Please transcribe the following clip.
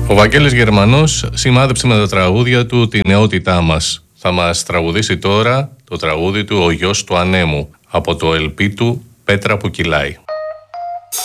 Ο Βαγγέλης Γερμανός σημάδεψε με τα τραγούδια του τη νεότητά μας. Θα μας τραγουδήσει τώρα το τραγούδι του «Ο γιος του ανέμου» από το LP του «Πέτρα που κυλάει».